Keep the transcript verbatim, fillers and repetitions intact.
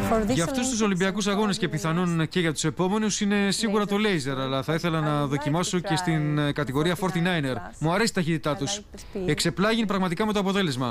Για αυτούς τους Ολυμπιακούς Αγώνες και πιθανόν και για τους επόμενους είναι σίγουρα το λέιζερ, αλλά θα ήθελα να δοκιμάσω και στην κατηγορία φορτι νάιν ερ. Μου αρέσει η ταχύτητά τους. Εξεπλάγει πραγματικά με το αποτέλεσμα.